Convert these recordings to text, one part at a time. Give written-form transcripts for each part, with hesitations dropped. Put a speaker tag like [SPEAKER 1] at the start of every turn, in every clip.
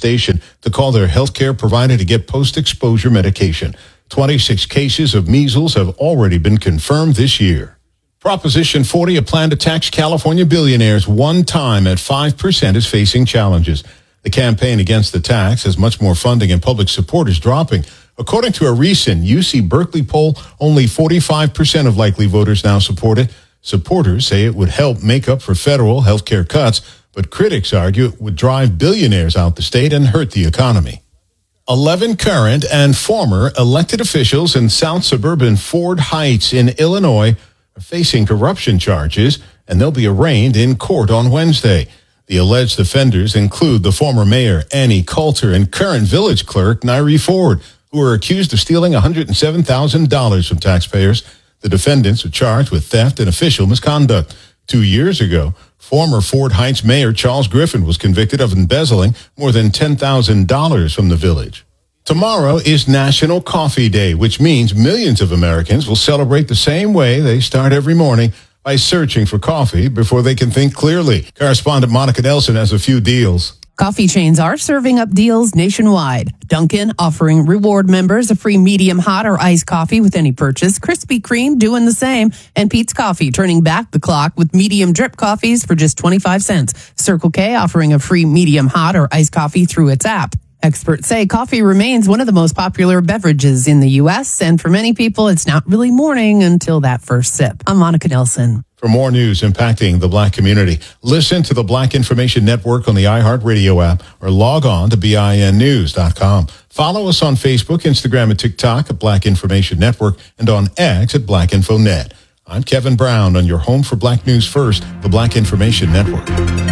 [SPEAKER 1] station to call their healthcare provider to get post-exposure medication. 26 cases of measles have already been confirmed this year. Proposition 40, a plan to tax California billionaires one time at 5%, is facing challenges. The campaign against the tax has much more funding and public support is dropping. According to a recent UC Berkeley poll, only 45% of likely voters now support it. Supporters say it would help make up for federal health care cuts, but critics argue it would drive billionaires out the state and hurt the economy. 11 current and former elected officials in South Suburban Ford Heights in Illinois are facing corruption charges, and they'll be arraigned in court on Wednesday. The alleged offenders include the former mayor, Annie Coulter, and current village clerk, Nairi Ford, who are accused of stealing $107,000 from taxpayers. The defendants are charged with theft and official misconduct. 2 years ago, former Ford Heights Mayor Charles Griffin was convicted of embezzling more than $10,000 from the village. Tomorrow is National Coffee Day, which means millions of Americans will celebrate the same way they start every morning, by searching for coffee before they can think clearly. Correspondent Monica Nelson has a few deals.
[SPEAKER 2] Coffee chains are serving up deals nationwide. Dunkin' offering reward members a free medium hot or iced coffee with any purchase. Krispy Kreme doing the same. And Peet's Coffee turning back the clock with medium drip coffees for just 25 cents. Circle K offering a free medium hot or iced coffee through its app. Experts say coffee remains one of the most popular beverages in the U.S., and for many people, it's not really morning until that first sip. I'm Monica Nelson.
[SPEAKER 1] For more news impacting the Black community, listen to the Black Information Network on the iHeartRadio app or log on to BINnews.com. Follow us on Facebook, Instagram, and TikTok at Black Information Network and on X at BlackInfoNet. I'm Kevin Brown on your home for Black News First, the Black Information Network.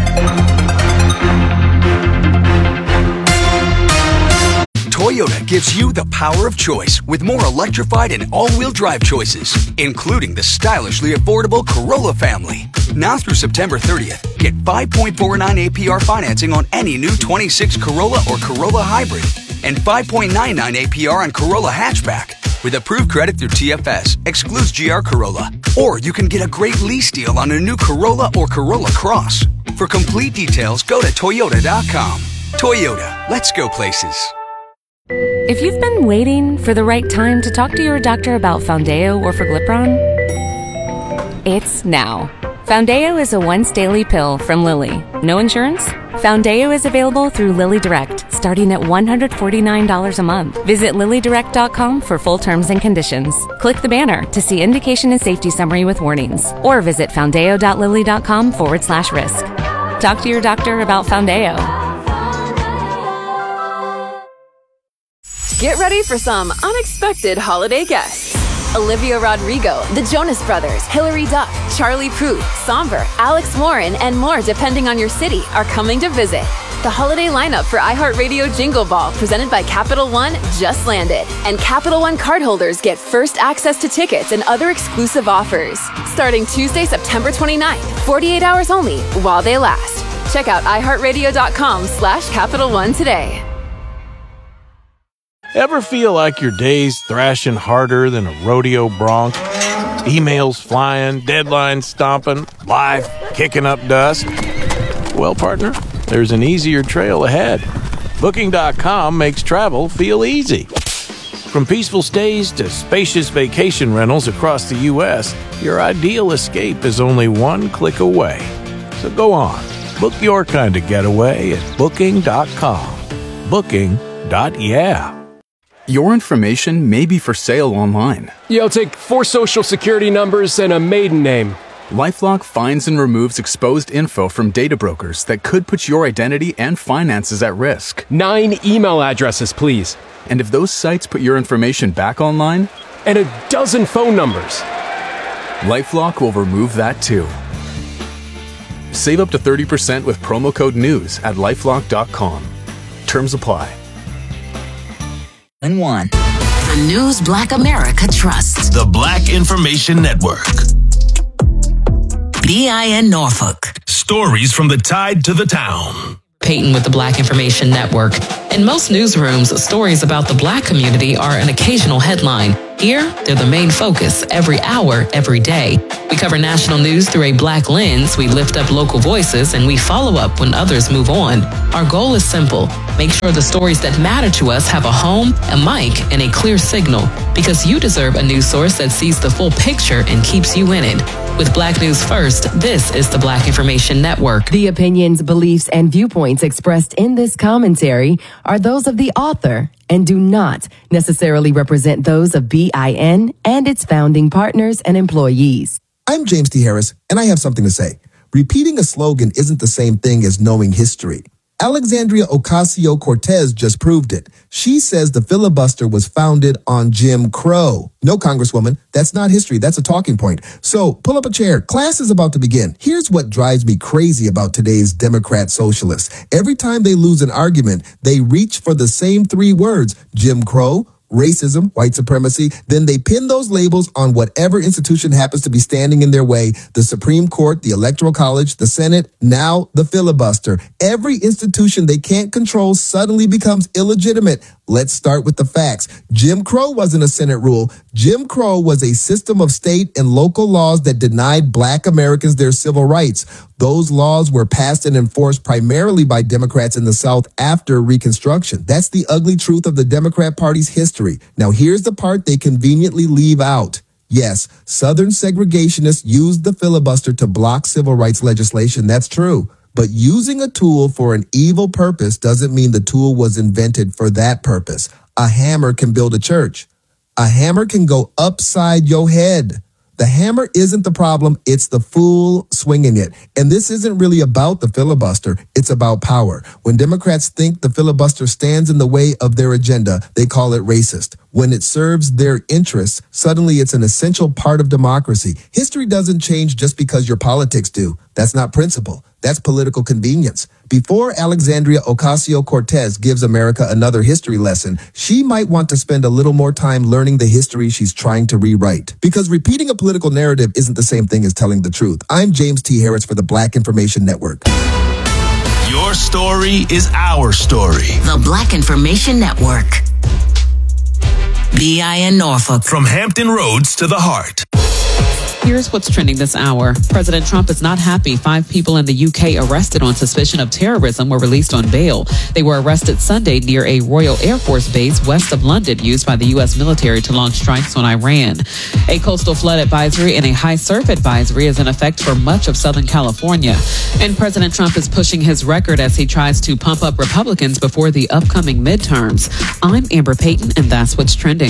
[SPEAKER 3] Toyota gives you the power of choice with more electrified and all-wheel drive choices, including the stylishly affordable Corolla family. Now through September 30th, get 5.49 APR financing on any new 26 Corolla or Corolla Hybrid and 5.99 APR on Corolla Hatchback. With approved credit through TFS, excludes GR Corolla. Or you can get a great lease deal on a new Corolla or Corolla Cross. For complete details, go to Toyota.com. Toyota, let's go places.
[SPEAKER 4] If you've been waiting for the right time to talk to your doctor about Foundayo or Forglipron, it's now. Foundayo is a once-daily pill from Lilly. No insurance? Foundayo is available through Lilly Direct, starting at $149 a month. Visit LillyDirect.com for full terms and conditions. Click the banner to see indication and safety summary with warnings, or visit foundayo.lilly.com/risk. Talk to your doctor about Foundayo.
[SPEAKER 5] Get ready for some unexpected holiday guests. Olivia Rodrigo, the Jonas Brothers, Hilary Duff, Charlie Puth, Somber, Alex Warren, and more depending on your city are coming to visit. The holiday lineup for iHeartRadio Jingle Ball presented by Capital One just landed. And Capital One cardholders get first access to tickets and other exclusive offers. Starting Tuesday, September 29th, 48 hours only while they last. Check out iHeartRadio.com/Capital One today.
[SPEAKER 6] Ever feel like your day's thrashing harder than a rodeo bronc? Emails flying, deadlines stomping, life kicking up dust? Well, partner, there's an easier trail ahead. Booking.com makes travel feel easy. From peaceful stays to spacious vacation rentals across the U.S., your ideal escape is only one click away. So go on, book your kind of getaway at Booking.com. Booking.yeah.
[SPEAKER 7] Your information may be for sale online.
[SPEAKER 8] Yo, take 4 social security numbers and a maiden name.
[SPEAKER 7] LifeLock finds and removes exposed info from data brokers that could put your identity and finances at risk.
[SPEAKER 8] 9 email addresses, please.
[SPEAKER 7] And if those sites put your information back online?
[SPEAKER 8] And a dozen phone numbers.
[SPEAKER 7] LifeLock will remove that too. Save up to 30% with promo code NEWS at LifeLock.com. Terms apply.
[SPEAKER 9] And one. The News Black America trusts.
[SPEAKER 10] The Black Information Network.
[SPEAKER 9] BIN Norfolk.
[SPEAKER 10] Stories from the tide to the town.
[SPEAKER 11] Peyton with the Black Information Network. In most newsrooms, stories about the Black community are an occasional headline. Here, they're the main focus every hour, every day. We cover national news through a Black lens, we lift up local voices, and we follow up when others move on. Our goal is simple. Make sure the stories that matter to us have a home, a mic, and a clear signal. Because you deserve a news source that sees the full picture and keeps you in it. With Black News First, this is the Black Information Network.
[SPEAKER 12] The opinions, beliefs, and viewpoints expressed in this commentary are those of the author and do not necessarily represent those of BIN and its founding partners and employees.
[SPEAKER 13] I'm James T. Harris, and I have something to say. Repeating a slogan isn't the same thing as knowing history. Alexandria Ocasio-Cortez just proved it. She says the filibuster was founded on Jim Crow. No, Congresswoman, that's not history. That's a talking point. So pull up a chair. Class is about to begin. Here's what drives me crazy about today's Democrat socialists. Every time they lose an argument, they reach for the same three words: Jim Crow, racism, white supremacy. Then they pin those labels on whatever institution happens to be standing in their way: the Supreme Court, the Electoral College, the Senate, now the filibuster. Every institution they can't control suddenly becomes illegitimate. Let's start with the facts. Jim Crow wasn't a Senate rule. Jim Crow was a system of state and local laws that denied Black Americans their civil rights. Those laws were passed and enforced primarily by Democrats in the South after Reconstruction. That's the ugly truth of the Democrat Party's history. Now, here's the part they conveniently leave out. Yes, Southern segregationists used the filibuster to block civil rights legislation. That's true. But using a tool for an evil purpose doesn't mean the tool was invented for that purpose. A hammer can build a church. A hammer can go upside your head. The hammer isn't the problem, it's the fool swinging it. And this isn't really about the filibuster, it's about power. When Democrats think the filibuster stands in the way of their agenda, they call it racist. When it serves their interests, suddenly it's an essential part of democracy. History doesn't change just because your politics do. That's not principle. That's political convenience. Before Alexandria Ocasio-Cortez gives America another history lesson, she might want to spend a little more time learning the history she's trying to rewrite. Because repeating a political narrative isn't the same thing as telling the truth. I'm James T. Harris for the Black Information Network.
[SPEAKER 10] Your story is our story.
[SPEAKER 9] The Black Information Network. BIN Norfolk.
[SPEAKER 10] From Hampton Roads to the heart.
[SPEAKER 11] Here's what's trending this hour. President Trump is not happy. 5 people in the UK arrested on suspicion of terrorism were released on bail. They were arrested Sunday near a Royal Air Force base west of London used by the U.S. military to launch strikes on Iran. A coastal flood advisory and a high surf advisory is in effect for much of Southern California. And President Trump is pushing his record as he tries to pump up Republicans before the upcoming midterms. I'm Amber Payton, and that's what's trending.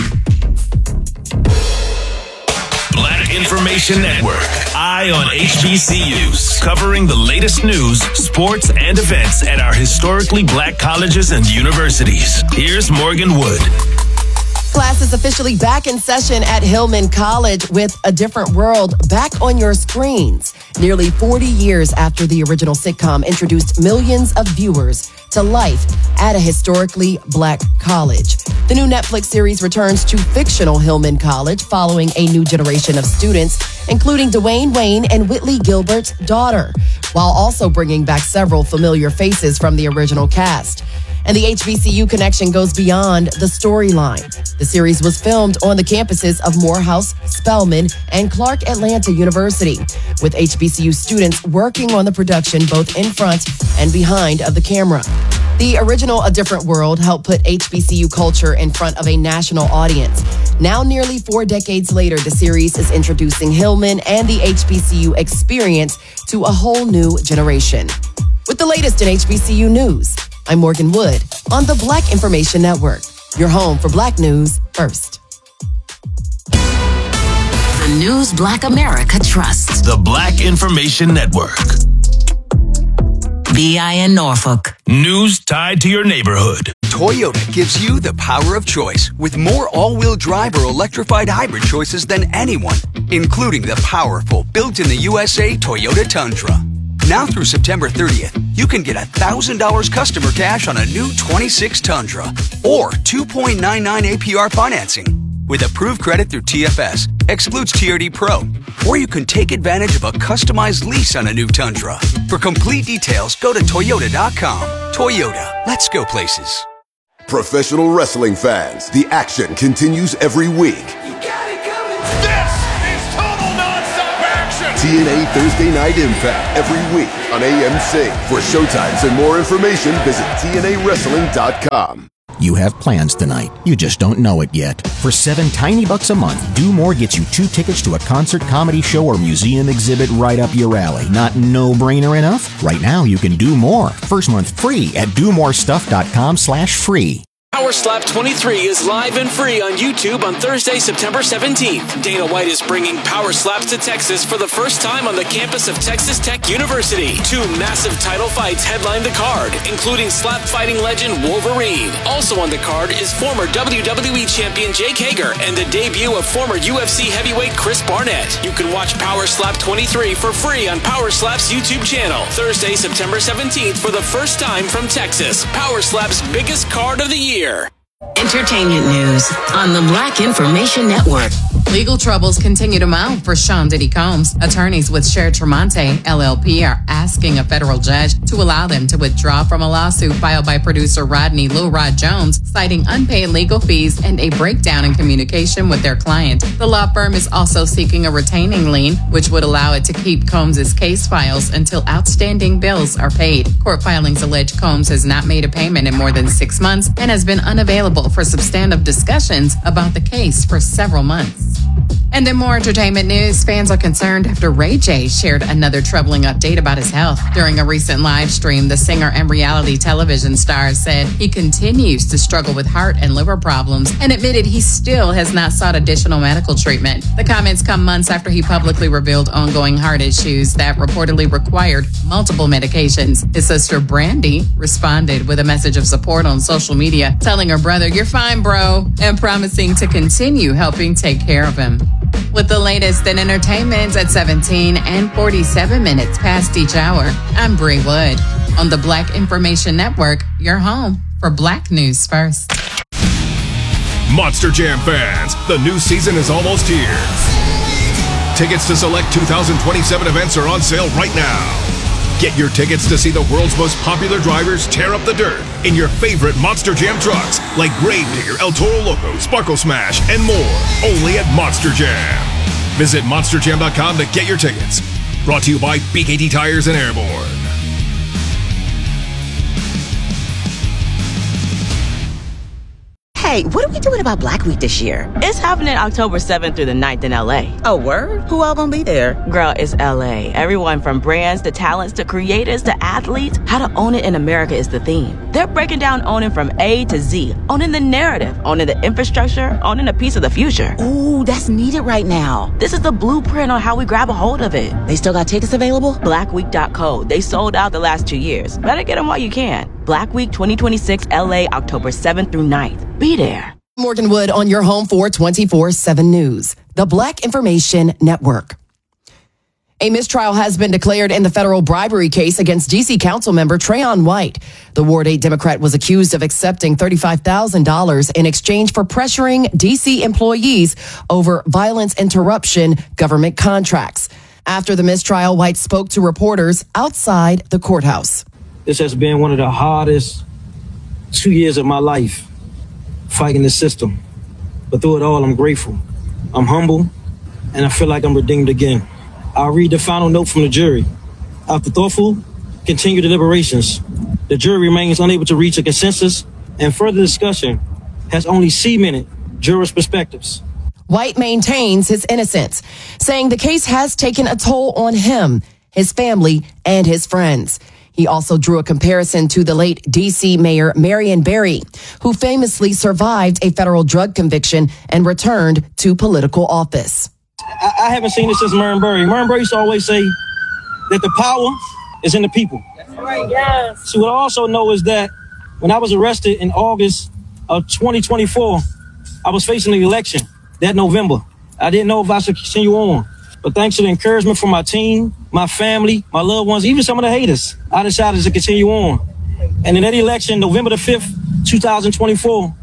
[SPEAKER 10] Black Information Network. Eye on HBCUs. Covering the latest news, sports, and events at our historically Black colleges and universities. Here's Morgan Wood.
[SPEAKER 14] Class is officially back in session at Hillman College with A Different World back on your screens. Nearly 40 years after the original sitcom introduced millions of viewers to life at a historically Black college. The new Netflix series returns to fictional Hillman College following a new generation of students, including Dwayne Wayne and Whitley Gilbert's daughter, while also bringing back several familiar faces from the original cast. And the HBCU connection goes beyond the storyline. The series was filmed on the campuses of Morehouse, Spelman, and Clark Atlanta University, with HBCU students working on the production both in front and behind of the camera. The original A Different World helped put HBCU culture in front of a national audience. Now, nearly 4 decades later, the series is introducing Hillman and the HBCU experience to a whole new generation. With the latest in HBCU news, I'm Morgan Wood on the Black Information Network, your home for Black news first.
[SPEAKER 9] The News Black America trusts.
[SPEAKER 10] The Black Information Network.
[SPEAKER 9] BIN Norfolk.
[SPEAKER 10] News tied to your neighborhood.
[SPEAKER 3] Toyota gives you the power of choice with more all-wheel drive or electrified hybrid choices than anyone, including the powerful built-in-the-USA Toyota Tundra. Now through September 30th, you can get $1,000 customer cash on a new 26 Tundra or 2.99 APR financing. With approved credit through TFS, excludes TRD Pro, or you can take advantage of a customized lease on a new Tundra. For complete details, go to Toyota.com. Toyota, let's go places.
[SPEAKER 15] Professional wrestling fans, the action continues every week. This is total nonstop action.
[SPEAKER 16] TNA Thursday Night Impact every week on AMC. For showtimes and more information, visit TNAWrestling.com.
[SPEAKER 17] You have plans tonight. You just don't know it yet. For $7 tiny bucks a month, Do More gets you 2 tickets to a concert, comedy show, or museum exhibit right up your alley. Not no-brainer enough? Right now, you can do more. First month free at domorestuff.com/free.
[SPEAKER 18] Power Slap 23 is live and free on YouTube on Thursday, September 17th. Dana White is bringing Power Slaps to Texas for the first time on the campus of Texas Tech University. 2 massive title fights headline the card, including slap fighting legend Wolverine. Also on the card is former WWE champion Jake Hager and the debut of former UFC heavyweight Chris Barnett. You can watch Power Slap 23 for free on Power Slap's YouTube channel. Thursday, September 17th for the first time from Texas. Power Slap's biggest card of the year.
[SPEAKER 9] Entertainment news on the Black Information Network.
[SPEAKER 11] Legal troubles continue to mount for Sean Diddy Combs. Attorneys with Cher Tremonte, LLP, are asking a federal judge to allow them to withdraw from a lawsuit filed by producer Rodney Lil Rod Jones, citing unpaid legal fees and a breakdown in communication with their client. The law firm is also seeking a retaining lien, which would allow it to keep Combs' case files until outstanding bills are paid. Court filings allege Combs has not made a payment in more than 6 months and has been unavailable for substantive discussions about the case for several months. And in more entertainment news, fans are concerned after Ray J shared another troubling update about his health. During a recent live stream, the singer and reality television star said he continues to struggle with heart and liver problems and admitted he still has not sought additional medical treatment. The comments come months after he publicly revealed ongoing heart issues that reportedly required multiple medications. His sister Brandy responded with a message of support on social media, telling her brother, "You're fine, bro," and promising to continue helping take care of him. With the latest in entertainment at 17 and 47 minutes past each hour, I'm Bree Wood on the Black Information Network, your home for Black News First.
[SPEAKER 15] Monster Jam fans, the new season is almost here. Tickets to select 2027 events are on sale right now. Get your tickets to see the world's most popular drivers tear up the dirt in your favorite Monster Jam trucks like Gravedigger, El Toro Loco, Sparkle Smash, and more. Only at Monster Jam. Visit monsterjam.com to get your tickets. Brought to you by BKT Tires and Airborne.
[SPEAKER 19] Hey, what are we doing about Black Week this year?
[SPEAKER 20] It's happening October 7th through the 9th in LA.
[SPEAKER 19] Oh, word? Who all gonna be there?
[SPEAKER 20] Girl, it's LA. Everyone from brands to talents to creators to athletes. How to own it in America is the theme. They're breaking down owning from A to Z. Owning the narrative, owning the infrastructure, owning a piece of the future.
[SPEAKER 19] Ooh, that's needed right now.
[SPEAKER 20] This is the blueprint on how we grab a hold of it.
[SPEAKER 19] They still got tickets available?
[SPEAKER 20] Blackweek.co. They sold out the last 2 years. Better get them while you can. Black Week 2026 LA, October 7th through 9th. Be there.
[SPEAKER 14] Morgan Wood on your home for 24/7 News, the Black Information Network. A mistrial has been declared in the federal bribery case against D.C. Council member Trayon White. The Ward 8 Democrat was accused of accepting $35,000 in exchange for pressuring D.C. employees over violence interruption government contracts. After the mistrial, White spoke to reporters outside the courthouse.
[SPEAKER 21] This has been one of the hardest 2 years of my life, fighting the system. But through it all, I'm grateful. I'm humble, and I feel like I'm redeemed again. I'll read the final note from the jury. After thoughtful, continued deliberations, the jury remains unable to reach a consensus, and further discussion has only cemented jurors' perspectives.
[SPEAKER 14] White maintains his innocence, saying the case has taken a toll on him, his family, and his friends. He also drew a comparison to the late D.C. Mayor Marion Barry, who famously survived a federal drug conviction and returned to political office.
[SPEAKER 21] I haven't seen this since Marion Barry. Marion Barry used to always say that the power is in the people. That's right, yes. So what I also know is that when I was arrested in August of 2024, I was facing the election that November. I didn't know if I should continue on. But thanks to the encouragement from my team, my family, my loved ones, even some of the haters, I decided to continue on. And in that election, November the 5th, 2024,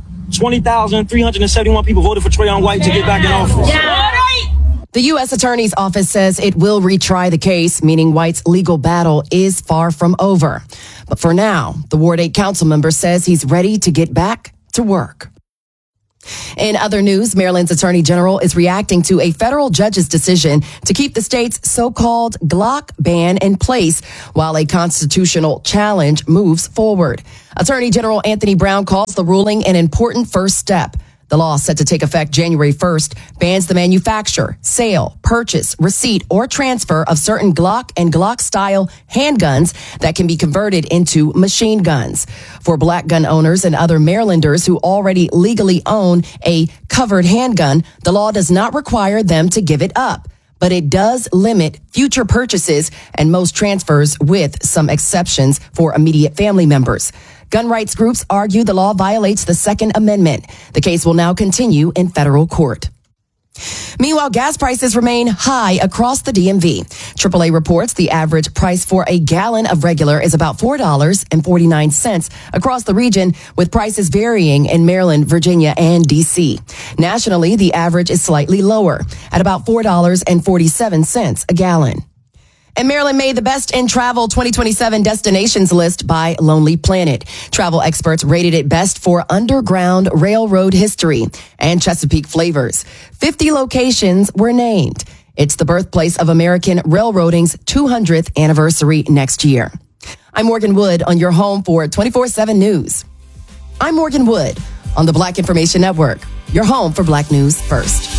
[SPEAKER 21] 20,371 people voted for Trayon White to get back in office. Yeah.
[SPEAKER 14] The U.S. Attorney's Office says it will retry the case, meaning White's legal battle is far from over. But for now, the Ward 8 council member says he's ready to get back to work. In other news, Maryland's Attorney General is reacting to a federal judge's decision to keep the state's so-called Glock ban in place while a constitutional challenge moves forward. Attorney General Anthony Brown calls the ruling an important first step. The law, set to take effect January 1st, bans the manufacture, sale, purchase, receipt, or transfer of certain Glock and Glock-style handguns that can be converted into machine guns. For black gun owners and other Marylanders who already legally own a covered handgun, the law does not require them to give it up, but it does limit future purchases and most transfers, with some exceptions for immediate family members. Gun rights groups argue the law violates the Second Amendment. The case will now continue in federal court. Meanwhile, gas prices remain high across the DMV. AAA reports the average price for a gallon of regular is about $4.49 across the region, with prices varying in Maryland, Virginia, and D.C. Nationally, the average is slightly lower at about $4.47 a gallon. And Maryland made the best in travel 2027 destinations list by Lonely Planet. Travel experts rated it best for underground railroad history and Chesapeake flavors. 50 locations were named. It's the birthplace of American railroading's 200th anniversary next year. I'm Morgan Wood on your home for 24/7 News. I'm Morgan Wood on the Black Information Network, your home for Black News First.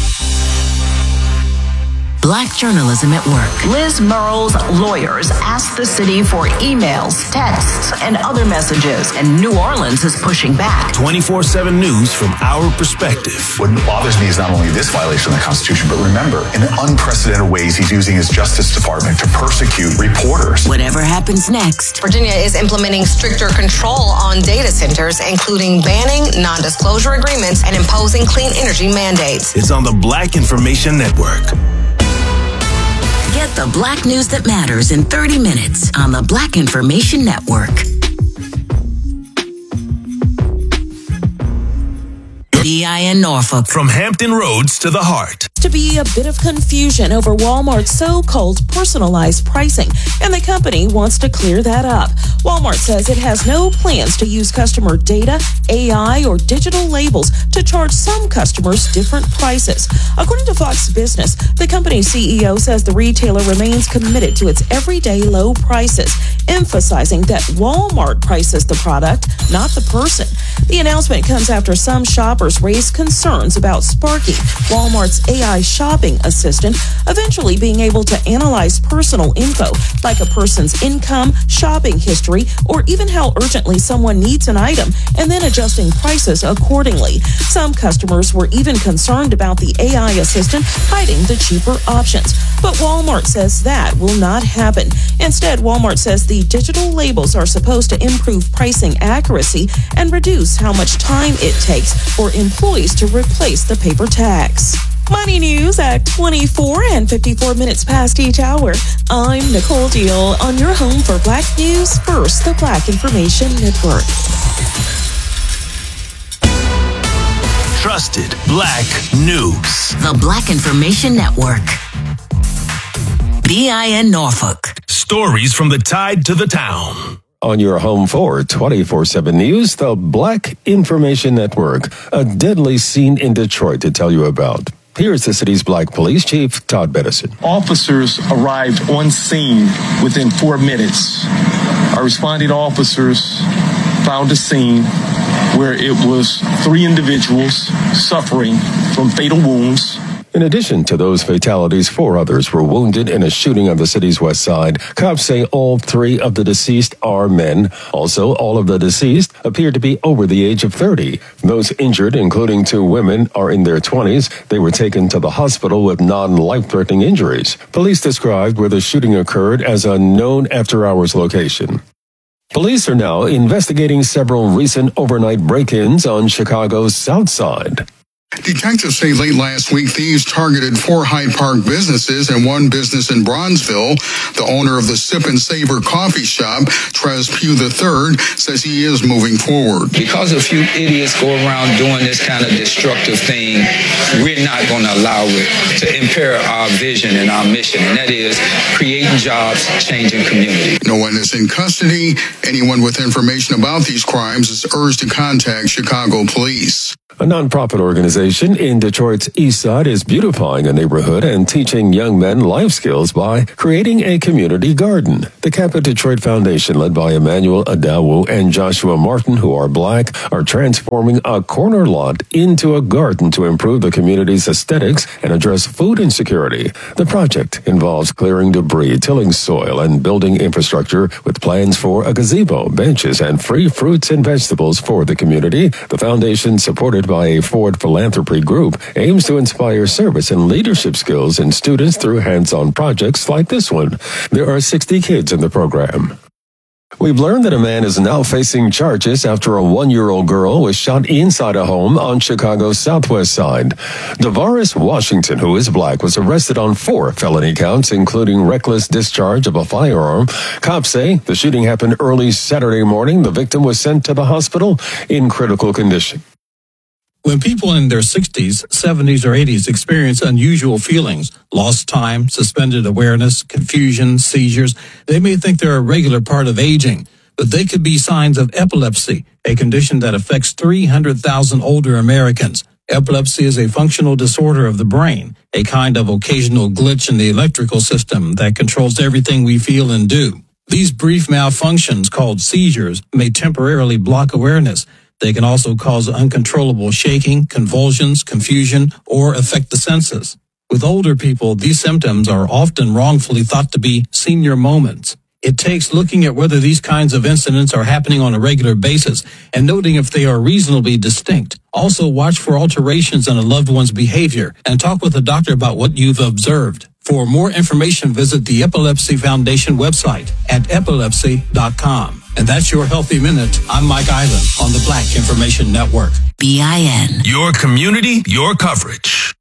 [SPEAKER 9] Black journalism at work. Liz Murrow's lawyers asked the city for emails, texts, and other messages, and New Orleans is pushing back.
[SPEAKER 10] 24/7 News from our perspective.
[SPEAKER 2] What bothers me is not only this violation of the Constitution, but remember, in unprecedented ways, he's using his Justice Department to persecute reporters.
[SPEAKER 9] Whatever happens next.
[SPEAKER 22] Virginia is implementing stricter control on data centers, including banning non-disclosure agreements and imposing clean energy mandates.
[SPEAKER 10] It's on the Black Information Network.
[SPEAKER 9] Get the Black news that matters in 30 minutes on the Black Information Network. BIN Norfolk.
[SPEAKER 10] From Hampton Roads to the heart.
[SPEAKER 23] To be a bit of confusion over Walmart's so-called personalized pricing, and the company wants to clear that up. Walmart says it has no plans to use customer data, AI, or digital labels to charge some customers different prices. According to Fox Business, the company's CEO says the retailer remains committed to its everyday low prices, emphasizing that Walmart prices the product, not the person. The announcement comes after some shoppers raised concerns about Sparky, Walmart's AI shopping assistant, eventually being able to analyze personal info like a person's income, shopping history, or even how urgently someone needs an item, and then adjusting prices accordingly. Some customers were even concerned about the AI assistant hiding the cheaper options. But Walmart says that will not happen. Instead, Walmart says the digital labels are supposed to improve pricing accuracy and reduce how much time it takes for employees to replace the paper tags. Money news at 24 and 54 minutes past each hour. I'm Nicole Deal on your home for Black News First, the Black Information Network.
[SPEAKER 10] Trusted Black News.
[SPEAKER 9] The Black Information Network. BIN Norfolk.
[SPEAKER 10] Stories from the tide to the town.
[SPEAKER 24] On your home for 24/7 News, the Black Information Network. A deadly scene in Detroit to tell you about. Here's the city's Black Police Chief, Todd Bettison.
[SPEAKER 25] Officers arrived on scene within 4 minutes. Our responding officers found a scene where it was 3 individuals suffering from fatal wounds.
[SPEAKER 24] In addition to those fatalities, 4 others were wounded in a shooting on the city's west side. Cops say all 3 of the deceased are men. Also, all of the deceased appear to be over the age of 30. Those injured, including 2 women, are in their 20s. They were taken to the hospital with non-life-threatening injuries. Police described where the shooting occurred as a known after-hours location. Police are now investigating several recent overnight break-ins on Chicago's South Side.
[SPEAKER 26] Detectives say late last week, thieves targeted 4 Hyde Park businesses and 1 business in Bronzeville. The owner of the Sip and Savor coffee shop, Trez Pugh III, says he is moving forward.
[SPEAKER 27] Because a few idiots go around doing this kind of destructive thing, we're not going to allow it to impair our vision and our mission, and that is creating jobs, changing community.
[SPEAKER 26] No one is in custody. Anyone with information about these crimes is urged to contact Chicago police.
[SPEAKER 24] A nonprofit organization in Detroit's East Side is beautifying a neighborhood and teaching young men life skills by creating a community garden. The Kappa Detroit Foundation, led by Emmanuel Adawu and Joshua Martin, who are Black, are transforming a corner lot into a garden to improve the community's aesthetics and address food insecurity. The project involves clearing debris, tilling soil, and building infrastructure with plans for a gazebo, benches, and free fruits and vegetables for the community. The foundation, supported by a Ford Philanthropy Group, aims to inspire service and leadership skills in students through hands-on projects like this one. There are 60 kids in the program. We've learned that a man is now facing charges after a 1-year-old girl was shot inside a home on Chicago's southwest side. Davaris Washington, who is Black, was arrested on 4 felony counts, including reckless discharge of a firearm. Cops say the shooting happened early Saturday morning. The victim was sent to the hospital in critical condition.
[SPEAKER 1] When people in their 60s, 70s, or 80s experience unusual feelings, lost time, suspended awareness, confusion, seizures, they may think they're a regular part of aging, but they could be signs of epilepsy, a condition that affects 300,000 older Americans. Epilepsy is a functional disorder of the brain, a kind of occasional glitch in the electrical system that controls everything we feel and do. These brief malfunctions, called seizures, may temporarily block awareness. They can also cause uncontrollable shaking, convulsions, confusion, or affect the senses. With older people, these symptoms are often wrongfully thought to be senior moments. It takes looking at whether these kinds of incidents are happening on a regular basis and noting if they are reasonably distinct. Also, watch for alterations in a loved one's behavior and talk with a doctor about what you've observed. For more information, visit the Epilepsy Foundation website at epilepsy.com. And that's your Healthy Minute. I'm Mike Island on the Black Information Network.
[SPEAKER 22] BIN.
[SPEAKER 10] Your community, your coverage.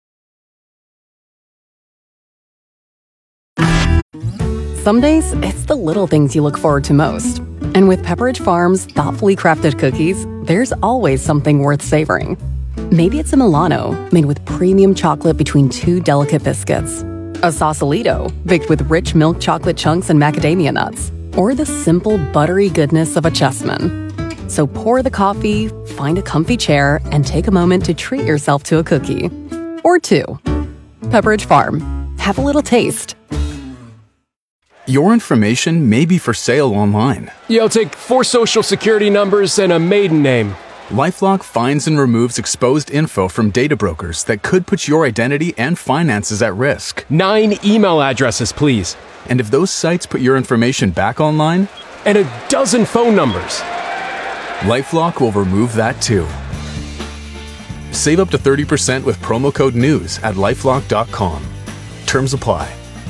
[SPEAKER 4] Some days, it's the little things you look forward to most. And with Pepperidge Farm's thoughtfully crafted cookies, there's always something worth savoring. Maybe it's a Milano, made with premium chocolate between 2 delicate biscuits. A Sausalito, baked with rich milk chocolate chunks and macadamia nuts. Or the simple, buttery goodness of a Chessman. So pour the coffee, find a comfy chair, and take a moment to treat yourself to a cookie. Or 2. Pepperidge Farm. Have a little taste.
[SPEAKER 5] Your information may be for sale online.
[SPEAKER 6] Yeah, I'll take 4 social security numbers and a maiden name.
[SPEAKER 5] LifeLock finds and removes exposed info from data brokers that could put your identity and finances at risk.
[SPEAKER 6] 9 email addresses, please.
[SPEAKER 5] And if those sites put your information back online?
[SPEAKER 6] And a dozen phone numbers.
[SPEAKER 5] LifeLock will remove that too. Save up to 30% with promo code NEWS at LifeLock.com. Terms apply.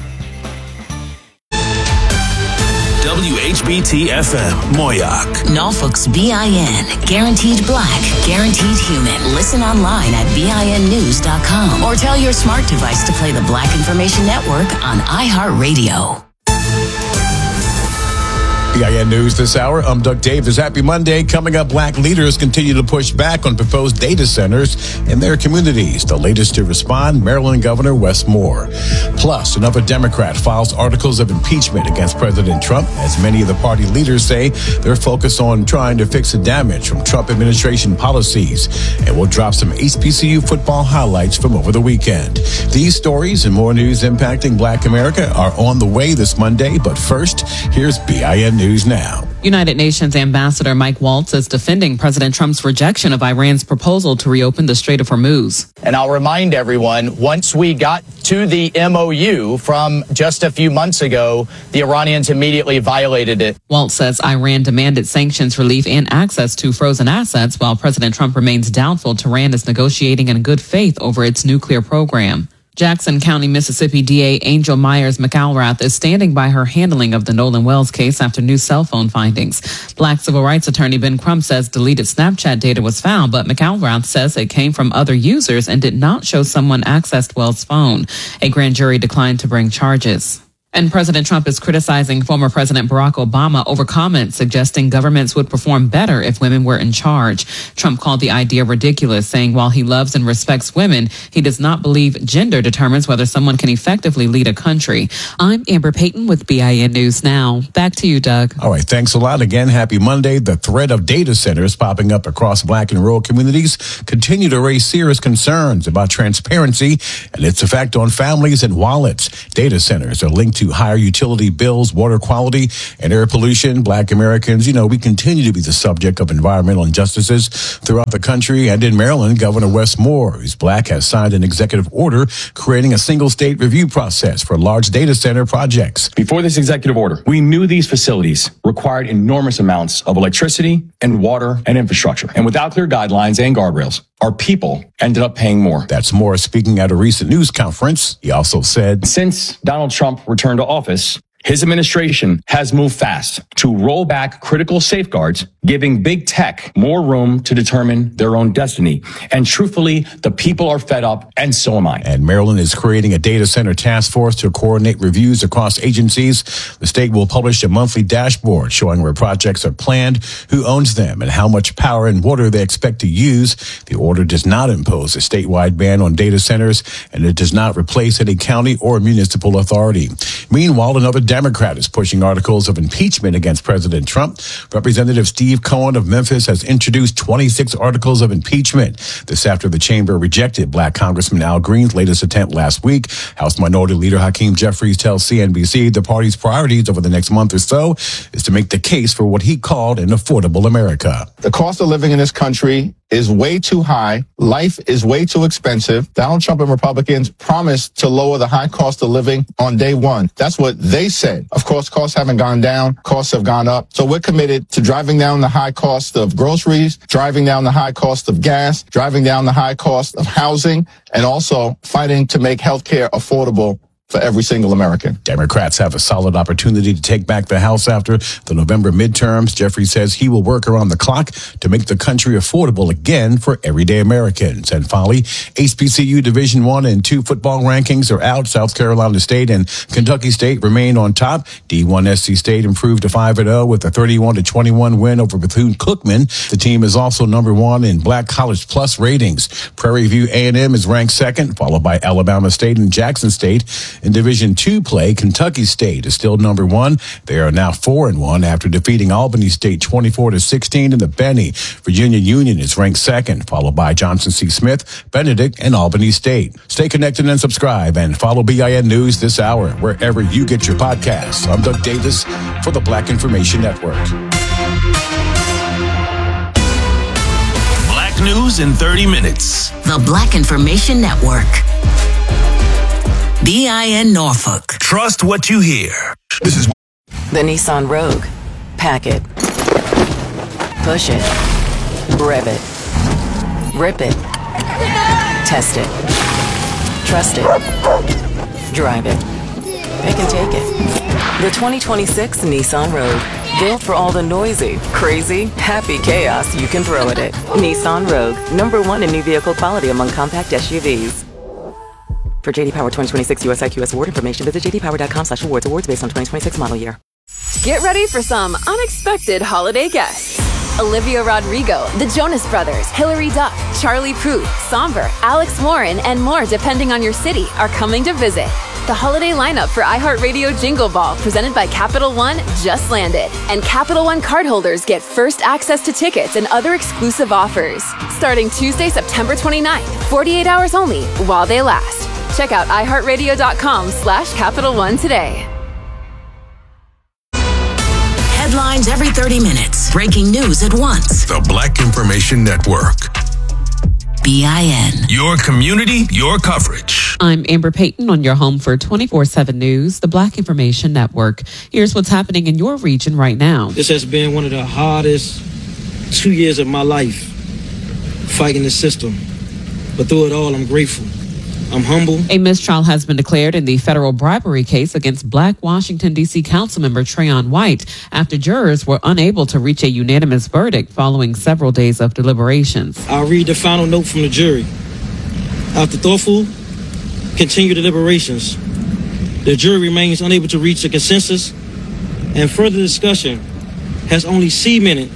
[SPEAKER 10] WHBT-FM, Moyoc.
[SPEAKER 22] Norfolk's BIN. Guaranteed Black, guaranteed human. Listen online at BINnews.com or tell your smart device to play the Black Information Network on iHeartRadio.
[SPEAKER 7] BIN News this hour. I'm Doug Davis. Happy Monday. Coming up, Black leaders continue to push back on proposed data centers in their communities. The latest to respond, Maryland Governor Wes Moore. Plus, another Democrat files articles of impeachment against President Trump, as many of the party leaders say they're focused on trying to fix the damage from Trump administration policies. And we'll drop some HBCU football highlights from over the weekend. These stories and more news impacting Black America are on the way this Monday. But first, here's BIN News Now.
[SPEAKER 11] United Nations Ambassador Mike Waltz is defending President Trump's rejection of Iran's proposal to reopen the Strait of Hormuz.
[SPEAKER 8] And I'll remind everyone, once we got to the MOU from just a few months ago, the Iranians immediately violated it.
[SPEAKER 11] Waltz says Iran demanded sanctions relief and access to frozen assets, while President Trump remains doubtful Tehran is negotiating in good faith over its nuclear program. Jackson County, Mississippi DA Angel Myers McElrath is standing by her handling of the Nolan Wells case after new cell phone findings. Black civil rights attorney Ben Crump says deleted Snapchat data was found, but McElrath says it came from other users and did not show someone accessed Wells' phone. A grand jury declined to bring charges. And President Trump is criticizing former President Barack Obama over comments suggesting governments would perform better if women were in charge. Trump called the idea ridiculous, saying while he loves and respects women, he does not believe gender determines whether someone can effectively lead a country. I'm Amber Payton with BIN News Now. Back to you, Doug.
[SPEAKER 7] All right, thanks a lot. Again, happy Monday. The threat of data centers popping up across Black and rural communities continue to raise serious concerns about transparency and its effect on families and wallets. Data centers are linked to higher utility bills, water quality, and air pollution. Black Americans, we continue to be the subject of environmental injustices throughout the country. And in Maryland, Governor Wes Moore, who's Black, has signed an executive order creating a single state review process for large data center projects.
[SPEAKER 3] Before this executive order, we knew these facilities required enormous amounts of electricity and water and infrastructure. And without clear guidelines and guardrails, our people ended up paying more.
[SPEAKER 7] That's Moore speaking at a recent news conference. He also said,
[SPEAKER 3] since Donald Trump returned to office, his administration has moved fast to roll back critical safeguards, giving big tech more room to determine their own destiny. And truthfully, the people are fed up, and so am I.
[SPEAKER 7] And Maryland is creating a data center task force to coordinate reviews across agencies. The state will publish a monthly dashboard showing where projects are planned, who owns them, and how much power and water they expect to use. The order does not impose a statewide ban on data centers, and it does not replace any county or municipal authority. Meanwhile, another Democrat is pushing articles of impeachment against President Trump. Representative Steve Cohen of Memphis has introduced 26 articles of impeachment. This after the chamber rejected Black Congressman Al Green's latest attempt last week. House Minority Leader Hakeem Jeffries tells CNBC the party's priorities over the next month or so is to make the case for what he called an affordable America.
[SPEAKER 12] The cost of living in this country is way too high. Life is way too expensive. Donald Trump and Republicans promised to lower the high cost of living on day one. That's what they said. Of course, costs haven't gone down. Costs have gone up. So we're committed to driving down the high cost of groceries, driving down the high cost of gas, driving down the high cost of housing, and also fighting to make healthcare affordable for every single American.
[SPEAKER 7] Democrats have a solid opportunity to take back the House after the November midterms. Jeffries says he will work around the clock to make the country affordable again for everyday Americans. And finally, HBCU Division I and II football rankings are out. South Carolina State and Kentucky State remain on top. D1 SC State improved to 5-0 with a 31-21 win over Bethune-Cookman. The team is also number one in Black College Plus ratings. Prairie View A&M is ranked second, followed by Alabama State and Jackson State. In Division II play, Kentucky State is still number one. They are now 4-1 after defeating Albany State 24-16 in the Benny. Virginia Union is ranked second, followed by Johnson C. Smith, Benedict, and Albany State. Stay connected and subscribe and follow BIN News this hour wherever you get your podcasts. I'm Doug Davis for the Black Information Network.
[SPEAKER 10] Black News in 30 minutes.
[SPEAKER 22] The Black Information Network. BIN Norfolk.
[SPEAKER 10] Trust what you hear.
[SPEAKER 22] This is the Nissan Rogue. Pack it. Push it. Rev it. Rip it. Test it. Trust it. Drive it. Pick and take it. The 2026 Nissan Rogue. Built for all the noisy, crazy, happy chaos you can throw at it. Nissan Rogue. #1 in new vehicle quality among compact SUVs. For JD Power 2026 US IQS award information, visit jdpower.com/awards. Awards based on 2026 model year.
[SPEAKER 13] Get ready for some unexpected holiday guests. Olivia Rodrigo, the Jonas Brothers, Hilary Duff, Charlie Puth, Somber, Alex Warren, and more depending on your city are coming to visit. The holiday lineup for iHeartRadio Jingle Ball presented by Capital One just landed. And Capital One cardholders get first access to tickets and other exclusive offers. Starting Tuesday, September 29th, 48 hours only while they last. Check out iHeartRadio.com/Capital One today.
[SPEAKER 22] Headlines every 30 minutes. Breaking news at once.
[SPEAKER 10] The Black Information Network.
[SPEAKER 22] BIN.
[SPEAKER 10] Your community, your coverage.
[SPEAKER 11] I'm Amber Payton on your home for 24/7 News, the Black Information Network. Here's what's happening in your region right now.
[SPEAKER 21] This has been one of the hardest 2 years of my life, fighting the system. But through it all, I'm grateful. I'm humble.
[SPEAKER 11] A mistrial has been declared in the federal bribery case against Black Washington, D.C. Councilmember Trayon White after jurors were unable to reach a unanimous verdict following several days of deliberations.
[SPEAKER 21] I'll read the final note from the jury. After thoughtful, continued deliberations, The jury remains unable to reach a consensus, and further discussion has only cemented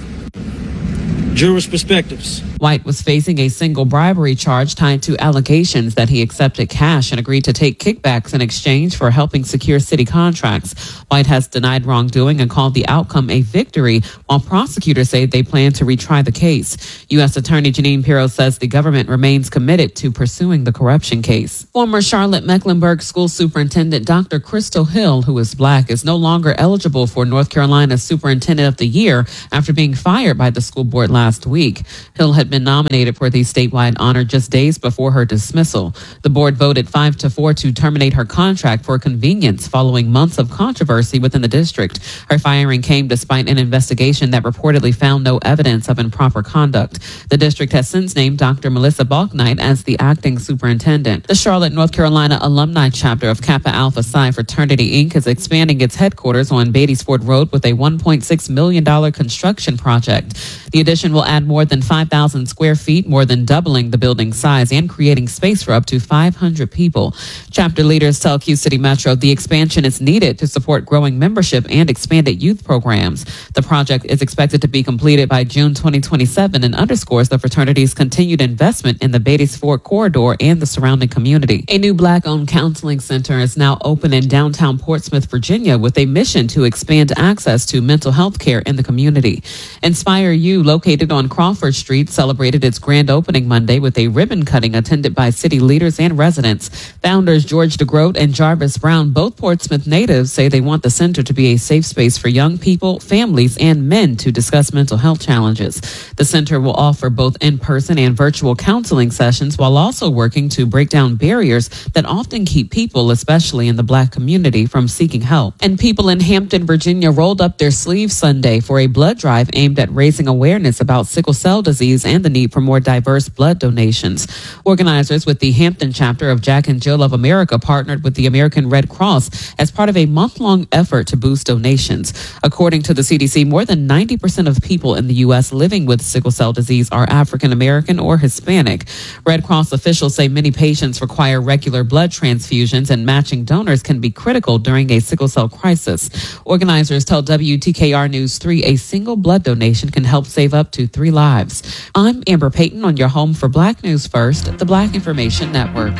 [SPEAKER 21] jurors' perspectives.
[SPEAKER 11] White was facing a single bribery charge tied to allegations that he accepted cash and agreed to take kickbacks in exchange for helping secure city contracts. White has denied wrongdoing and called the outcome a victory, while prosecutors say they plan to retry the case. U.S. Attorney Jeanine Pirro says the government remains committed to pursuing the corruption case. Former Charlotte-Mecklenburg School Superintendent Dr. Crystal Hill, who is black, is no longer eligible for North Carolina's Superintendent of the Year after being fired by the school board last week. Hill had been nominated for the statewide honor just days before her dismissal. The board voted 5-4 to terminate her contract for convenience following months of controversy within the district. Her firing came despite an investigation that reportedly found no evidence of improper conduct. The district has since named Dr. Melissa Balknight as the acting superintendent. The Charlotte, North Carolina alumni chapter of Kappa Alpha Psi Fraternity Inc. is expanding its headquarters on Beatties Ford Road with a $1.6 million construction project. The addition will add more than 5,000 square feet, more than doubling the building's size and creating space for up to 500 people. Chapter leaders tell Q City Metro the expansion is needed to support growing membership and expanded youth programs. The project is expected to be completed by June 2027 and underscores the fraternity's continued investment in the Beatties Ford corridor and the surrounding community. A new Black-owned counseling center is now open in downtown Portsmouth, Virginia, with a mission to expand access to mental health care in the community. Inspire You, located on Crawford Street, celebrated its grand opening Monday with a ribbon cutting attended by city leaders and residents. Founders George DeGroat and Jarvis Brown, both Portsmouth natives, say they want the center to be a safe space for young people, families, and men to discuss mental health challenges. The center will offer both in-person and virtual counseling sessions while also working to break down barriers that often keep people, especially in the Black community, from seeking help. And people in Hampton, Virginia rolled up their sleeves Sunday for a blood drive aimed at raising awareness about sickle cell disease and the need for more diverse blood donations. Organizers with the Hampton chapter of Jack and Jill of America partnered with the American Red Cross as part of a month-long effort to boost donations. According to the CDC, more than 90% of people in the U.S. living with sickle cell disease are African American or Hispanic. Red Cross officials say many patients require regular blood transfusions, and matching donors can be critical during a sickle cell crisis. Organizers tell WTKR News 3 a single blood donation can help save up to 3 lives. I'm Amber Payton on your home for Black News First, the Black Information Network.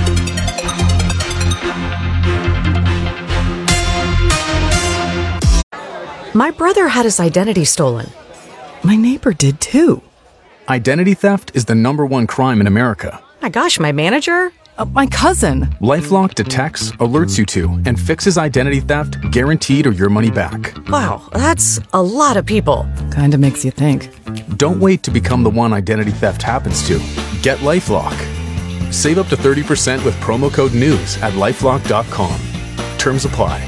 [SPEAKER 14] My brother had his identity stolen. My neighbor did too.
[SPEAKER 5] Identity theft is the #1 crime in America.
[SPEAKER 14] My gosh, my manager? My cousin.
[SPEAKER 5] LifeLock detects, alerts you to, and fixes identity theft guaranteed or your money back.
[SPEAKER 14] Wow, that's a lot of people. Kinda makes you think.
[SPEAKER 5] Don't wait to become the one identity theft happens to. Get LifeLock. Save up to 30% with promo code NEWS at LifeLock.com. Terms apply.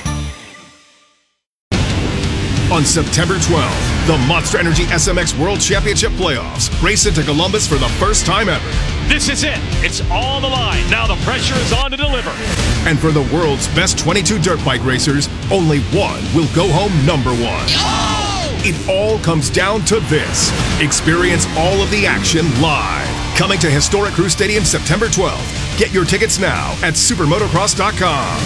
[SPEAKER 15] On September 12th, the Monster Energy SMX World Championship Playoffs race into Columbus for the first time ever.
[SPEAKER 16] This is it. It's on the line. Now the pressure is on to deliver.
[SPEAKER 15] And for the world's best 22 dirt bike racers, only one will go home #1. Oh! It all comes down to this. Experience all of the action live. Coming to Historic Crew Stadium September 12th. Get your tickets now at supermotocross.com.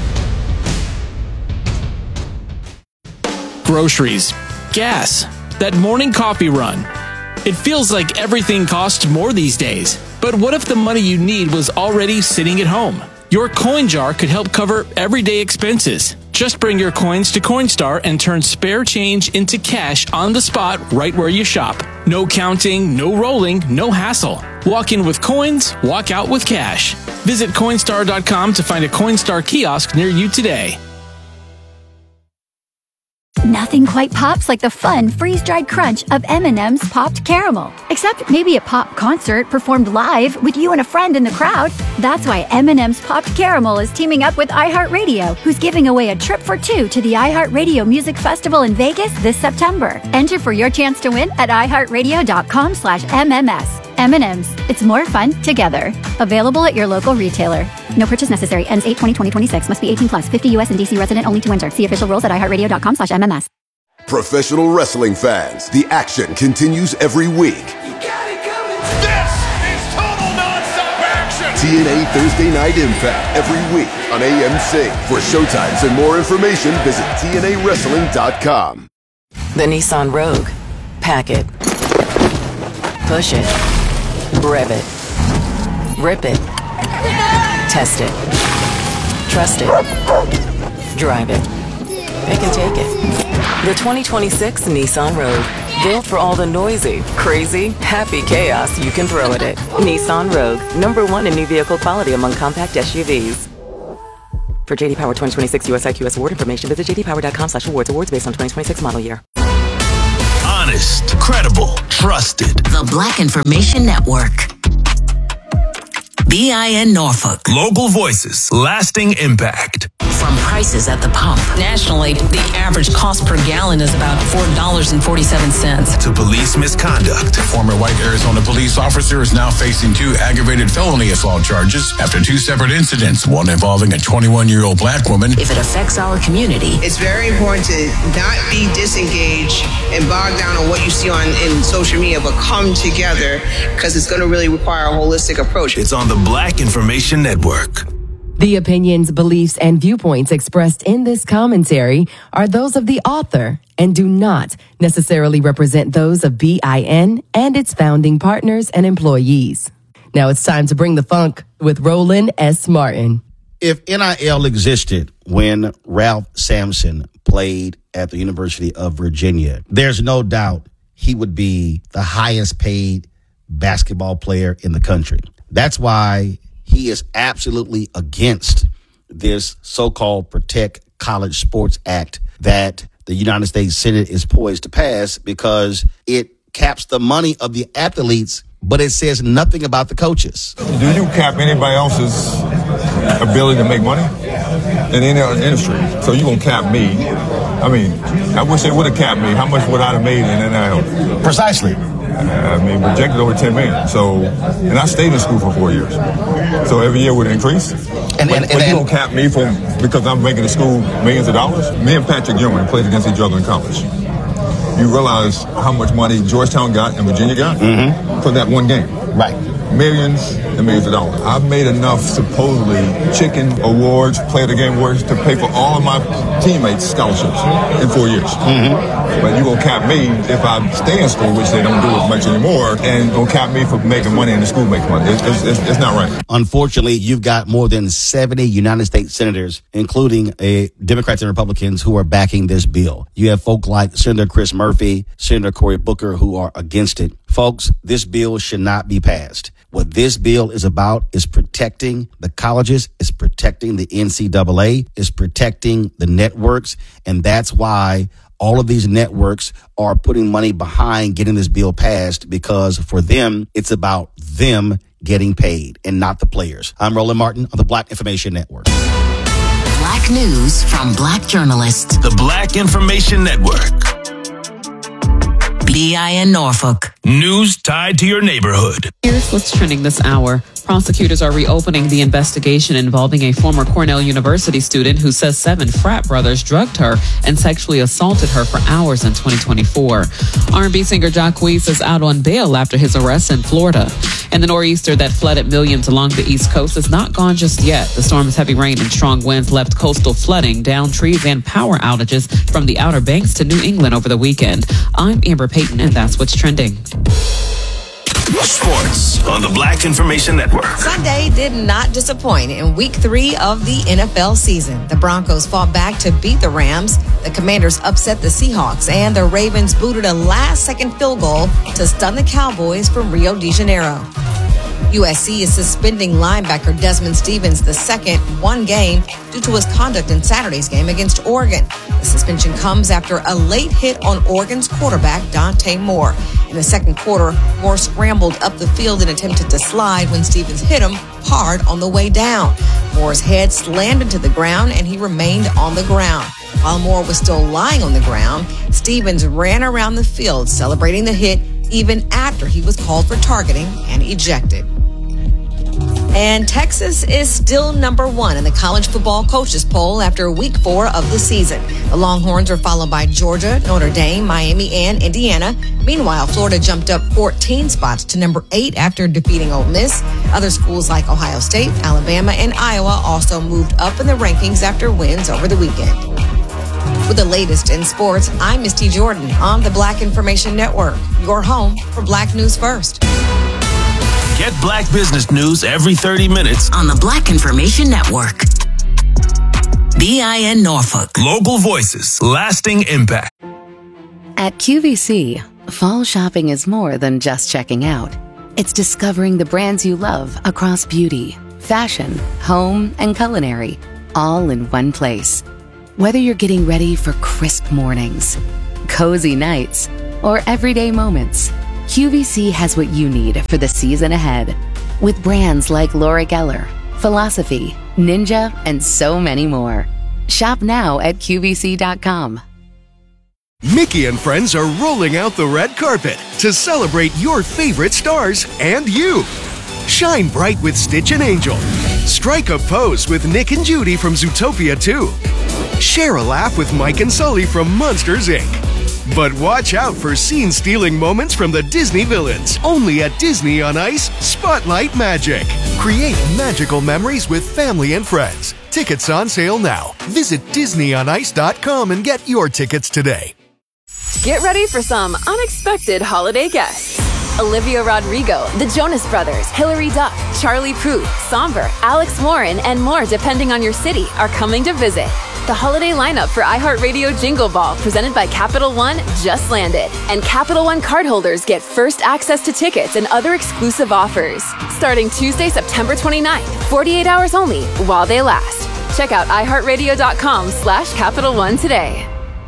[SPEAKER 17] Groceries, gas, that morning coffee run. It feels like everything costs more these days. But what if the money you need was already sitting at home? Your coin jar could help cover everyday expenses. Just bring your coins to Coinstar and turn spare change into cash on the spot right where you shop. No counting, no rolling, no hassle. Walk in with coins, walk out with cash. Visit Coinstar.com to find a Coinstar kiosk near you today.
[SPEAKER 18] Nothing quite pops like the fun freeze-dried crunch of M&M's Popped Caramel. Except maybe a pop concert performed live with you and a friend in the crowd. That's why M&M's Popped Caramel is teaming up with iHeartRadio, who's giving away a trip for 2 to the iHeartRadio Music Festival in Vegas this September. Enter for your chance to win at iHeartRadio.com/MMS. M&M's. It's more fun together. Available at your local retailer. No purchase necessary. Ends 8/20/2026. Must be 18 plus. 50 U.S. and D.C. resident only to enter. See official rules at iHeartRadio.com/MMS.
[SPEAKER 19] Professional wrestling fans, the action continues every week.
[SPEAKER 16] This is total non-stop action.
[SPEAKER 19] TNA Thursday Night Impact every week on AMC. For showtimes and more information, visit TNAWrestling.com.
[SPEAKER 22] The Nissan Rogue. Pack it. Push it. Rev it. Rip it. Test it. Trust it. Drive it. It can take it. The 2026 Nissan Rogue. Built for all the noisy, crazy, happy chaos you can throw at it. Nissan Rogue. #1 in new vehicle quality among compact SUVs. For JD Power 2026 US IQS award information, visit jdpower.com/awards. Awards based on 2026 model year.
[SPEAKER 10] Honest, credible, trusted.
[SPEAKER 2] The Black Information Network. BIN Norfolk.
[SPEAKER 10] Local voices, lasting impact.
[SPEAKER 2] From prices at the pump.
[SPEAKER 9] Nationally, the average cost per gallon is about $4.47.
[SPEAKER 10] To police misconduct.
[SPEAKER 7] A former white Arizona police officer is now facing 2 aggravated felony assault charges after 2 separate incidents, one involving a 21-year-old black woman.
[SPEAKER 2] If it affects our community,
[SPEAKER 20] it's very important to not be disengaged and bogged down on what you see in social media, but come together because it's going to really require a holistic approach.
[SPEAKER 10] It's on the Black Information Network.
[SPEAKER 23] The opinions, beliefs, and viewpoints expressed in this commentary are those of the author and do not necessarily represent those of BIN and its founding partners and employees. Now it's time to bring the funk with Roland S. Martin.
[SPEAKER 25] If NIL existed when Ralph Sampson played at the University of Virginia, there's no doubt he would be the highest paid basketball player in the country. That's why he is absolutely against this so-called Protect College Sports Act that the United States Senate is poised to pass, because it caps the money of the athletes, but it says nothing about the coaches.
[SPEAKER 26] Do you cap anybody else's ability to make money in any other industry? So you gonna cap me? I mean, I wish they would have capped me. How much would I have made in NIL?
[SPEAKER 25] Precisely.
[SPEAKER 26] I mean, projected over $10 million. So, and I stayed in school for 4 years. So every year would increase. But you don't cap me because I'm making the school millions of dollars? Me and Patrick Ewing played against each other in college. You realize how much money Georgetown got and Virginia got for that one game.
[SPEAKER 25] Right.
[SPEAKER 26] Millions and millions of dollars. I've made enough supposedly chicken awards, play of the game awards, to pay for all of my teammates' scholarships in 4 years. But you gonna cap me if I stay in school, which they don't do as much anymore, and gonna cap me for making money and the school makes money. It's not right.
[SPEAKER 25] Unfortunately, you've got more than 70 United States senators, including Democrats and Republicans, who are backing this bill. You have folk like Senator Chris Murphy, Senator Cory Booker, who are against it. Folks, this bill should not be passed. What this bill is about is protecting the colleges, is protecting the NCAA, is protecting the networks, and that's why all of these networks are putting money behind getting this bill passed, because for them, it's about them getting paid and not the players. I'm Roland Martin on the Black Information Network.
[SPEAKER 2] Black news from Black journalists.
[SPEAKER 10] The Black Information Network.
[SPEAKER 2] BIN Norfolk.
[SPEAKER 10] News tied to your neighborhood.
[SPEAKER 11] Here's what's trending this hour. Prosecutors are reopening the investigation involving a former Cornell University student who says 7 frat brothers drugged her and sexually assaulted her for hours in 2024. R&B singer Jacquees is out on bail after his arrest in Florida. And the nor'easter that flooded millions along the East Coast is not gone just yet. The storm's heavy rain and strong winds left coastal flooding, downed trees, and power outages from the Outer Banks to New England over the weekend. I'm Amber Payton, and that's what's trending.
[SPEAKER 10] Sports on the Black Information Network.
[SPEAKER 27] Sunday did not disappoint in week 3 of the NFL season. The Broncos fought back to beat the Rams. The Commanders upset the Seahawks, and the Ravens booted a last-second field goal to stun the Cowboys from Rio de Janeiro. USC is suspending linebacker Desmond Stevens II 1 game due to his conduct in Saturday's game against Oregon. The suspension comes after a late hit on Oregon's quarterback Dante Moore. In the second quarter, Moore scrambled up the field and attempted to slide when Stevens hit him hard on the way down. Moore's head slammed into the ground and he remained on the ground. While Moore was still lying on the ground, Stevens ran around the field celebrating the hit even after he was called for targeting and ejected. And Texas is still number 1 in the college football coaches poll after week 4 of the season. The Longhorns are followed by Georgia, Notre Dame, Miami, and Indiana. Meanwhile, Florida jumped up 14 spots to number 8 after defeating Ole Miss. Other schools like Ohio State, Alabama, and Iowa also moved up in the rankings after wins over the weekend. With the latest in sports, I'm Misty Jordan on the Black Information Network, your home for Black News First.
[SPEAKER 10] Get Black business news every 30 minutes
[SPEAKER 2] on the Black Information Network. BIN Norfolk.
[SPEAKER 10] Local voices, lasting impact.
[SPEAKER 1] At QVC, fall shopping is more than just checking out. It's discovering the brands you love across beauty, fashion, home, and culinary, all in one place. Whether you're getting ready for crisp mornings, cozy nights, or everyday moments, QVC has what you need for the season ahead. With brands like Laura Geller, Philosophy, Ninja, and so many more. Shop now at QVC.com.
[SPEAKER 3] Mickey and friends are rolling out the red carpet to celebrate your favorite stars and you. Shine bright with Stitch and Angel. Strike a pose with Nick and Judy from Zootopia 2. Share a laugh with Mike and Sully from Monsters, Inc. But watch out for scene-stealing moments from the Disney villains. Only at Disney on Ice, Spotlight Magic. Create magical memories with family and friends. Tickets on sale now. Visit DisneyOnIce.com and get your tickets today.
[SPEAKER 13] Get ready for some unexpected holiday guests. Olivia Rodrigo, the Jonas Brothers, Hilary Duff, Charlie Puth, Somber, Alex Warren, and more depending on your city are coming to visit. The holiday lineup for iHeartRadio Jingle Ball, presented by Capital One, just landed. And Capital One cardholders get first access to tickets and other exclusive offers. Starting Tuesday, September 29th, 48 hours only, while they last. Check out iHeartRadio.com/Capital One today.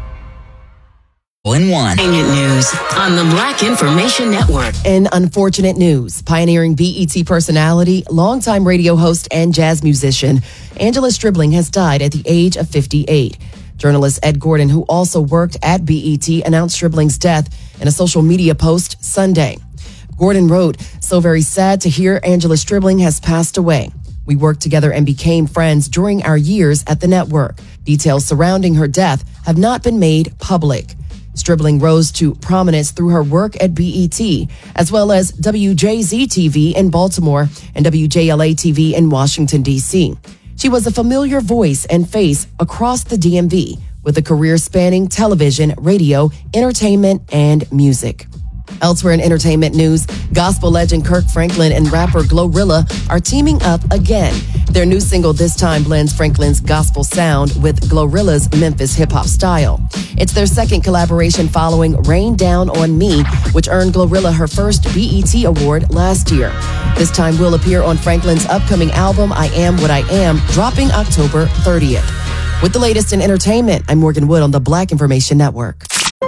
[SPEAKER 2] In one. News on the Black Information Network.
[SPEAKER 23] In unfortunate news, pioneering BET personality, longtime radio host, and jazz musician Angela Stribling has died at the age of 58. Journalist Ed Gordon, who also worked at BET, announced Stribling's death in a social media post Sunday. Gordon wrote, "So very sad to hear Angela Stribling has passed away. We worked together and became friends during our years at the network. Details surrounding her death have not been made public." Stribling rose to prominence through her work at BET, as well as WJZ-TV in Baltimore and WJLA-TV in Washington, D.C. She was a familiar voice and face across the DMV, with a career spanning television, radio, entertainment, and music. Elsewhere in entertainment news, gospel legend Kirk Franklin and rapper Glorilla are teaming up again. Their new single this time blends Franklin's gospel sound with Glorilla's Memphis hip-hop style. It's their second collaboration following Rain Down on Me, which earned Glorilla her first BET award last year. This time will appear on Franklin's upcoming album, I Am What I Am, dropping October 30th. With the latest in entertainment, I'm Morgan Wood on the Black Information Network.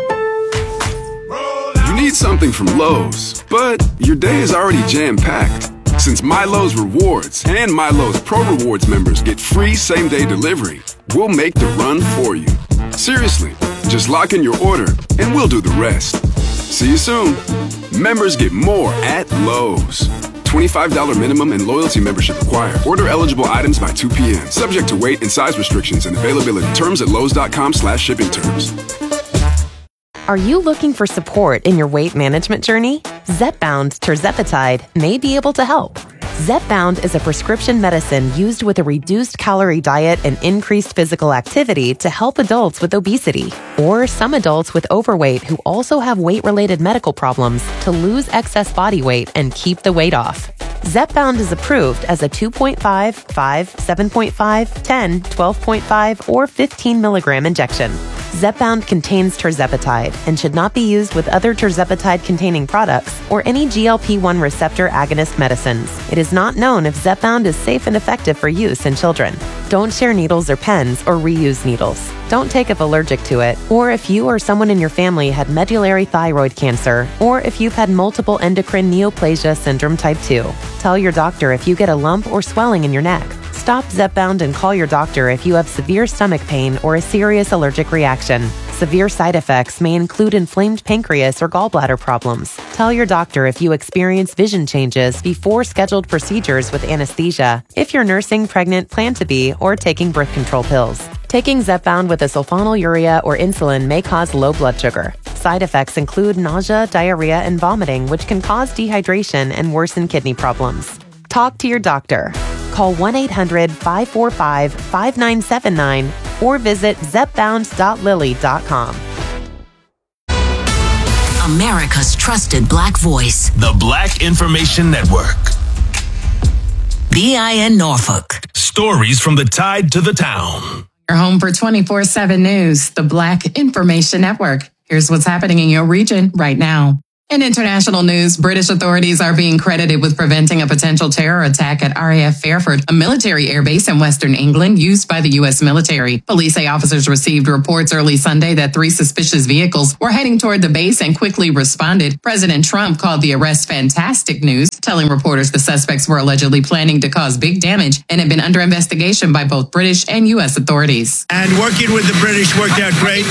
[SPEAKER 4] You need something from Lowe's, but your day is already jam-packed. Since MyLowe's Rewards and MyLowe's Pro Rewards members get free same-day delivery, we'll make the run for you. Seriously, just lock in your order and we'll do the rest. See you soon. Members get more at Lowe's. $25 minimum and loyalty membership required. Order eligible items by 2 p.m. Subject to weight and size restrictions and availability. Terms at lowes.com/shipping terms.
[SPEAKER 6] Are you looking for support in your weight management journey? Zepbound tirzepatide may be able to help. Zepbound is a prescription medicine used with a reduced calorie diet and increased physical activity to help adults with obesity or some adults with overweight who also have weight-related medical problems to lose excess body weight and keep the weight off. Zepbound is approved as a 2.5, 5, 7.5, 10, 12.5, or 15 milligram injection. Zepbound contains tirzepatide and should not be used with other tirzepatide-containing products or any GLP-1 receptor agonist medicines. It is not known if Zepbound is safe and effective for use in children. Don't share needles or pens or reuse needles. Don't take if allergic to it, or if you or someone in your family had medullary thyroid cancer, or if you've had multiple endocrine neoplasia syndrome type 2. Tell your doctor if you get a lump or swelling in your neck. Stop Zepbound and call your doctor if you have severe stomach pain or a serious allergic reaction. Severe side effects may include inflamed pancreas or gallbladder problems. Tell your doctor if you experience vision changes before scheduled procedures with anesthesia, if you're nursing, pregnant, plan to be, or taking birth control pills. Taking Zepbound with a sulfonylurea or insulin may cause low blood sugar. Side effects include nausea, diarrhea, and vomiting, which can cause dehydration and worsen kidney problems. Talk to your doctor. Call 1-800-545-5979 or visit zepbound.lilly.com.
[SPEAKER 2] America's trusted Black voice.
[SPEAKER 10] The Black Information Network.
[SPEAKER 2] BIN Norfolk.
[SPEAKER 10] Stories from the tide to the town.
[SPEAKER 5] Your home for 24/7 news, the Black Information Network. Here's what's happening in your region right now. In international news, British authorities are being credited with preventing a potential terror attack at RAF Fairford, a military airbase in Western England used by the U.S. military. Police say officers received reports early Sunday that 3 suspicious vehicles were heading toward the base and quickly responded. President Trump called the arrest fantastic news, telling reporters the suspects were allegedly planning to cause big damage and had been under investigation by both British and U.S. authorities.
[SPEAKER 8] And working with the British worked out great.